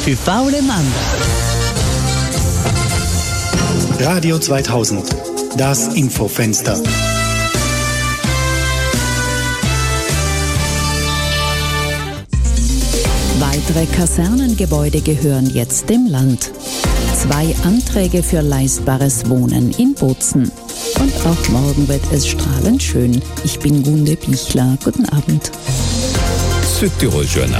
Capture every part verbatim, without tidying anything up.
für faule Mann. Radio zweitausend, das Infofenster. Weitere Kasernengebäude gehören jetzt dem Land. Zwei Anträge für leistbares Wohnen in Bozen. Und auch morgen wird es strahlend schön. Ich bin Gunde Bichler. Guten Abend. Südtirol Journal.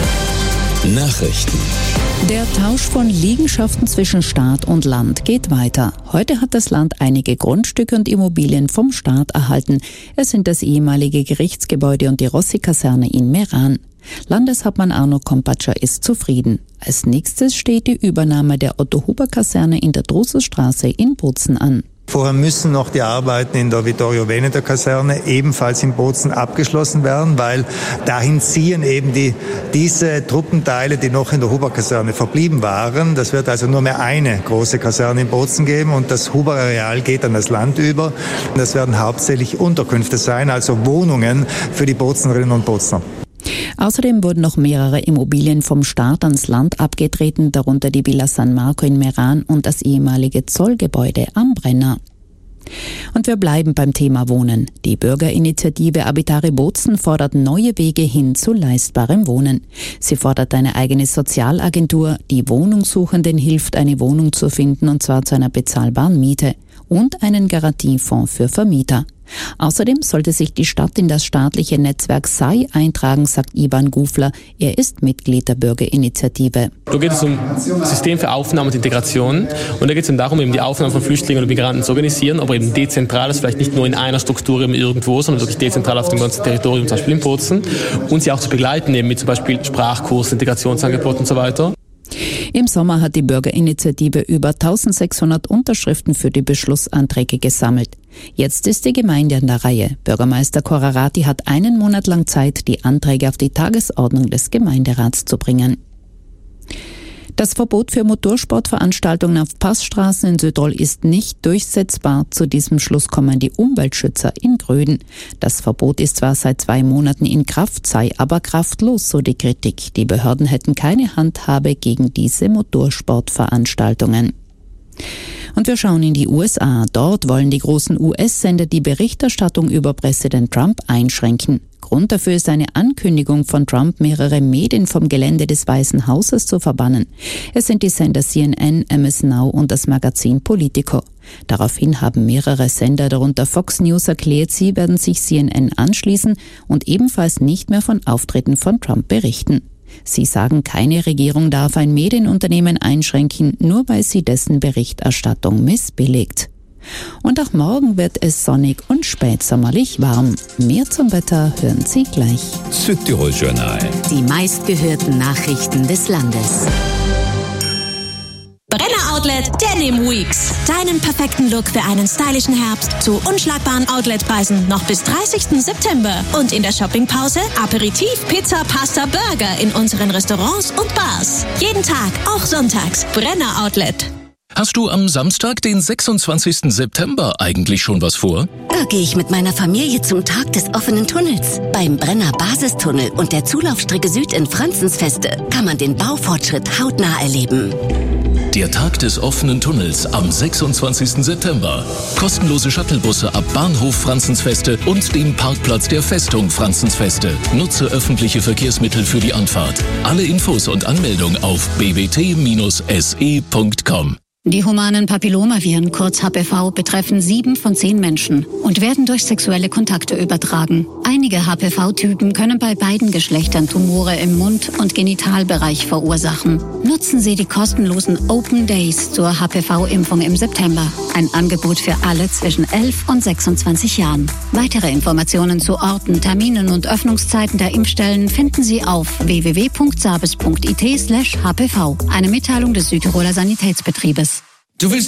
Nachrichten. Der Tausch von Liegenschaften zwischen Staat und Land geht weiter. Heute hat das Land einige Grundstücke und Immobilien vom Staat erhalten. Es sind das ehemalige Gerichtsgebäude und die Rossi-Kaserne in Meran. Landeshauptmann Arno Kompatscher ist zufrieden. Als nächstes steht die Übernahme der Otto-Huber-Kaserne in der Drususstraße in Bozen an. Vorher müssen noch die Arbeiten in der Vittorio-Veneto-Kaserne ebenfalls in Bozen abgeschlossen werden, weil dahin ziehen eben die, diese Truppenteile, die noch in der Huber-Kaserne verblieben waren. Das wird also nur mehr eine große Kaserne in Bozen geben und das Huber-Areal geht an das Land über. Das werden hauptsächlich Unterkünfte sein, also Wohnungen für die Bozenerinnen und Bozner. Außerdem wurden noch mehrere Immobilien vom Staat ans Land abgetreten, darunter die Villa San Marco in Meran und das ehemalige Zollgebäude am Brenner. Und wir bleiben beim Thema Wohnen. Die Bürgerinitiative Abitare Bozen fordert neue Wege hin zu leistbarem Wohnen. Sie fordert eine eigene Sozialagentur, die Wohnungssuchenden hilft, eine Wohnung zu finden, und zwar zu einer bezahlbaren Miete, und einen Garantiefonds für Vermieter. Außerdem sollte sich die Stadt in das staatliche Netzwerk S A I eintragen, sagt Ivan Gufler. Er ist Mitglied der Bürgerinitiative. Da geht es um das System für Aufnahme und Integration. Und da geht es dann darum, eben die Aufnahme von Flüchtlingen und Migranten zu organisieren, aber eben dezentral, ist vielleicht nicht nur in einer Struktur irgendwo, sondern wirklich dezentral auf dem ganzen Territorium, zum Beispiel in Bozen. Und sie auch zu begleiten, eben mit zum Beispiel Sprachkursen, Integrationsangeboten und so weiter. Im Sommer hat die Bürgerinitiative über eintausendsechshundert Unterschriften für die Beschlussanträge gesammelt. Jetzt ist die Gemeinde an der Reihe. Bürgermeister Korarati hat einen Monat lang Zeit, die Anträge auf die Tagesordnung des Gemeinderats zu bringen. Das Verbot für Motorsportveranstaltungen auf Passstraßen in Südtirol ist nicht durchsetzbar. Zu diesem Schluss kommen die Umweltschützer in Gröden. Das Verbot ist zwar seit zwei Monaten in Kraft, sei aber kraftlos, so die Kritik. Die Behörden hätten keine Handhabe gegen diese Motorsportveranstaltungen. Und wir schauen in die U S A. Dort wollen die großen U S-Sender die Berichterstattung über Präsident Trump einschränken. Grund dafür ist eine Ankündigung von Trump, mehrere Medien vom Gelände des Weißen Hauses zu verbannen. Es sind die Sender C N N, M S Now und das Magazin Politico. Daraufhin haben mehrere Sender, darunter Fox News, erklärt, sie werden sich C N N anschließen und ebenfalls nicht mehr von Auftritten von Trump berichten. Sie sagen, keine Regierung darf ein Medienunternehmen einschränken, nur weil sie dessen Berichterstattung missbilligt. Und auch morgen wird es sonnig und spätsommerlich warm. Mehr zum Wetter hören Sie gleich. Südtirol Journal. Die meistgehörten Nachrichten des Landes. Brenner Outlet Denim Weeks. Deinen perfekten Look für einen stylischen Herbst zu unschlagbaren Outletpreisen noch bis dreißigsten September. Und in der Shoppingpause Aperitif, Pizza, Pasta, Burger in unseren Restaurants und Bars. Jeden Tag, auch sonntags. Brenner Outlet. Hast du am Samstag, den sechsundzwanzigsten September, eigentlich schon was vor? Da gehe ich mit meiner Familie zum Tag des offenen Tunnels. Beim Brenner Basistunnel und der Zulaufstrecke Süd in Franzensfeste kann man den Baufortschritt hautnah erleben. Der Tag des offenen Tunnels am sechsundzwanzigsten September. Kostenlose Shuttlebusse ab Bahnhof Franzensfeste und dem Parkplatz der Festung Franzensfeste. Nutze öffentliche Verkehrsmittel für die Anfahrt. Alle Infos und Anmeldung auf b w t Bindestrich s e punkt com. Die humanen Papillomaviren, kurz H P V, betreffen sieben von zehn Menschen und werden durch sexuelle Kontakte übertragen. Einige H P V-Typen können bei beiden Geschlechtern Tumore im Mund- und Genitalbereich verursachen. Nutzen Sie die kostenlosen Open Days zur H P V-Impfung im September. Ein Angebot für alle zwischen elf und sechsundzwanzig Jahren. Weitere Informationen zu Orten, Terminen und Öffnungszeiten der Impfstellen finden Sie auf w w w punkt sabes punkt i t slash h p v. Eine Mitteilung des Südtiroler Sanitätsbetriebes. Du willst